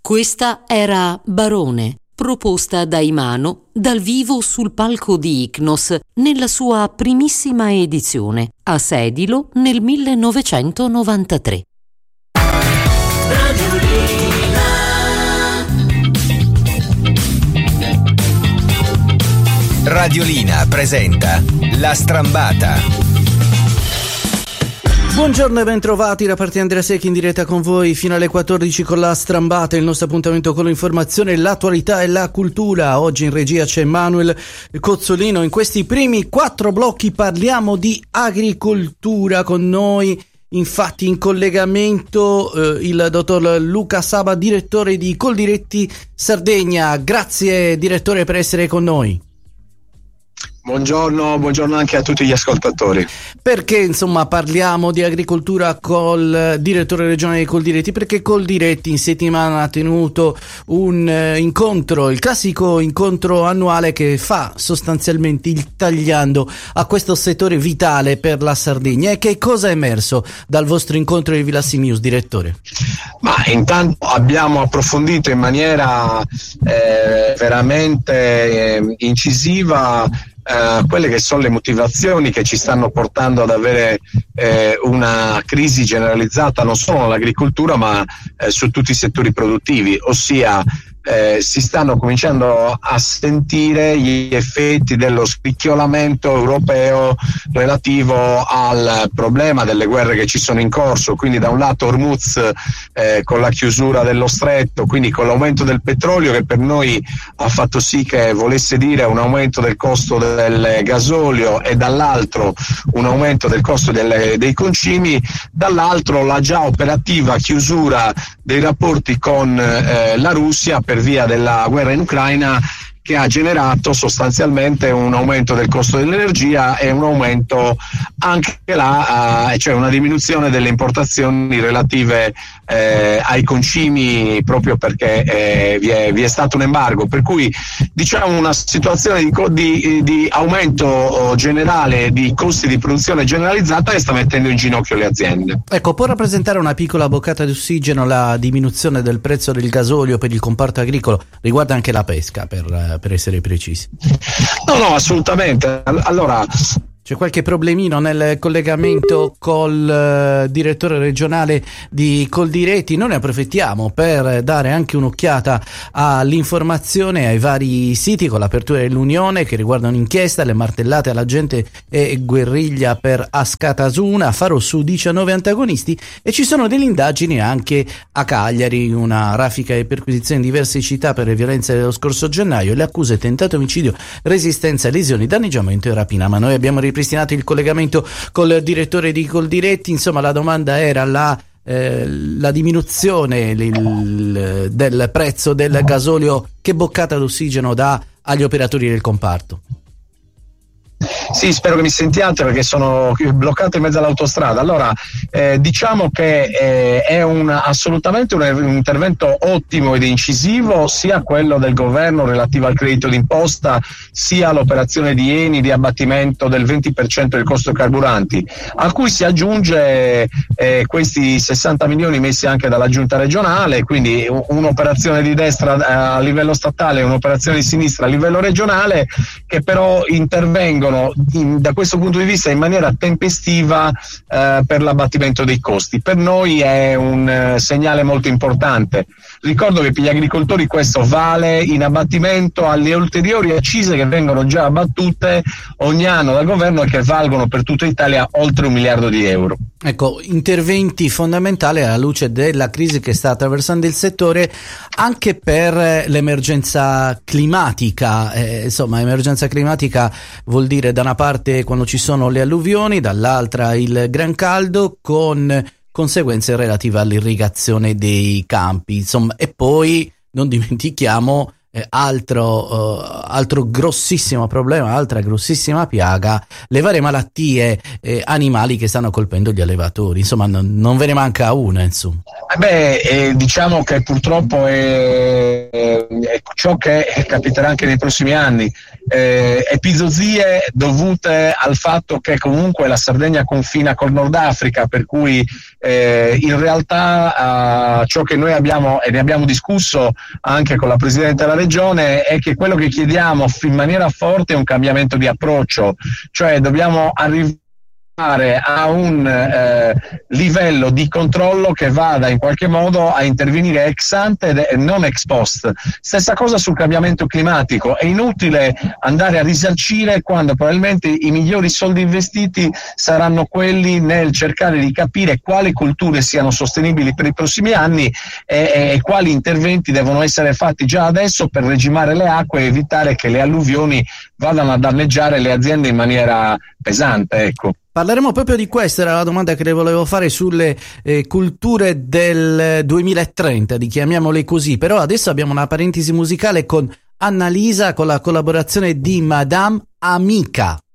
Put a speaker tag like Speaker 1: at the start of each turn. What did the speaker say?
Speaker 1: Questa era Barone, proposta da Imano dal vivo sul palco di Ichnos nella sua primissima edizione, a Sedilo nel 1993.
Speaker 2: Radiolina presenta La Strambata.
Speaker 3: Buongiorno e bentrovati da parte di Andrea Secchi, in diretta con voi fino alle 14 con La Strambata, il nostro appuntamento con l'informazione, l'attualità e la cultura. Oggi in regia c'è Manuel Cozzolino. In questi primi 4 blocchi parliamo di agricoltura. Con noi infatti in collegamento il dottor Luca Saba, direttore di Coldiretti Sardegna. Grazie direttore per essere con noi.
Speaker 4: Buongiorno anche a tutti gli ascoltatori.
Speaker 3: Perché insomma parliamo di agricoltura col direttore regionale di Coldiretti? Perché Coldiretti in settimana ha tenuto un incontro, il classico incontro annuale che fa sostanzialmente il tagliando a questo settore vitale per la Sardegna. E che cosa è emerso dal vostro incontro di Villa Simius, direttore?
Speaker 4: Ma intanto abbiamo approfondito in maniera veramente incisiva quelle che sono le motivazioni che ci stanno portando ad avere una crisi generalizzata non solo nell'agricoltura ma su tutti i settori produttivi, ossia si stanno cominciando a sentire gli effetti dello spicchiolamento europeo relativo al problema delle guerre che ci sono in corso, quindi da un lato Hormuz con la chiusura dello stretto, quindi con l'aumento del petrolio che per noi ha fatto sì che volesse dire un aumento del costo del gasolio, e dall'altro un aumento del costo dei concimi, dall'altro la già operativa chiusura dei rapporti con la Russia per via della guerra in Ucraina, che ha generato sostanzialmente un aumento del costo dell'energia e un aumento anche là, cioè una diminuzione delle importazioni relative ai concimi, proprio perché vi è stato un embargo, per cui diciamo una situazione di aumento generale di costi di produzione generalizzata che sta mettendo in ginocchio le aziende.
Speaker 3: Ecco, può rappresentare una piccola boccata di ossigeno la diminuzione del prezzo del gasolio per il comparto agricolo? Riguarda anche la pesca, per essere precisi.
Speaker 4: No, assolutamente. Allora,
Speaker 3: c'è qualche problemino nel collegamento col direttore regionale di Coldiretti. Noi ne approfittiamo per dare anche un'occhiata all'informazione ai vari siti con l'apertura dell'Unione che riguarda un'inchiesta, le martellate alla gente e guerriglia per Askatasuna, Faro su 19 antagonisti, e ci sono delle indagini anche a Cagliari, una raffica e perquisizione in diverse città per le violenze dello scorso gennaio, le accuse tentato omicidio, resistenza, lesioni, danneggiamento e rapina. Ma noi abbiamo ripristinato il collegamento col direttore di Coldiretti. Insomma, la domanda era la diminuzione del prezzo del gasolio. Che boccata d'ossigeno dà agli operatori del comparto?
Speaker 4: Sì, spero che mi sentiate perché sono bloccato in mezzo all'autostrada. Allora, diciamo che è assolutamente un intervento ottimo ed incisivo, sia quello del governo relativo al credito d'imposta, sia l'operazione di Eni di abbattimento del 20% del costo dei carburanti, a cui si aggiunge questi 60 milioni messi anche dalla giunta regionale, quindi un'operazione di destra a livello statale e un'operazione di sinistra a livello regionale, che però intervengono da questo punto di vista in maniera tempestiva per l'abbattimento dei costi. Per noi è un segnale molto importante. Ricordo che per gli agricoltori questo vale in abbattimento alle ulteriori accise che vengono già abbattute ogni anno dal governo e che valgono per tutta Italia oltre 1 miliardo di euro.
Speaker 3: Ecco, interventi fondamentali alla luce della crisi che sta attraversando il settore, anche per l'emergenza climatica. Insomma, emergenza climatica vuol dire da una parte quando ci sono le alluvioni, dall'altra il gran caldo, con conseguenze relative all'irrigazione dei campi. Insomma, e poi non dimentichiamo altro grossissimo problema, altra grossissima piaga, le varie malattie animali che stanno colpendo gli allevatori. Insomma, non ve ne manca una, insomma.
Speaker 4: Diciamo che purtroppo è ciò che capiterà anche nei prossimi anni. Epizoozie dovute al fatto che comunque la Sardegna confina col Nord Africa, per cui in realtà ciò che noi abbiamo, e ne abbiamo discusso anche con la Presidente della Regione, è che quello che chiediamo in maniera forte è un cambiamento di approccio, cioè dobbiamo arrivare a un livello di controllo che vada in qualche modo a intervenire ex ante e non ex post. Stessa cosa sul cambiamento climatico, è inutile andare a risarcire quando probabilmente i migliori soldi investiti saranno quelli nel cercare di capire quali culture siano sostenibili per i prossimi anni e quali interventi devono essere fatti già adesso per regimare le acque e evitare che le alluvioni vadano a danneggiare le aziende in maniera pesante, ecco.
Speaker 3: Parleremo proprio di questa, era la domanda che le volevo fare sulle culture del 2030, chiamiamole così, però adesso abbiamo una parentesi musicale con Annalisa con la collaborazione di Madame Amica.